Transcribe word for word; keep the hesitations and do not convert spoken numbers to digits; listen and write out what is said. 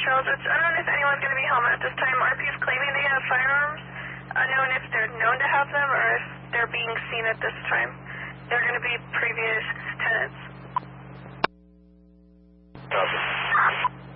Charles. It's unknown if anyone's going to be home at this time. R P is claiming they have firearms. Unknown if they're known to have them or if they're being seen at this time. They're going to be previous tenants. Copy.